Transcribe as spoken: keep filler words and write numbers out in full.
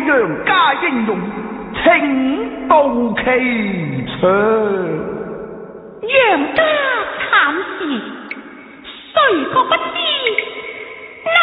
杨家英勇，请到其场。 杨家惨事。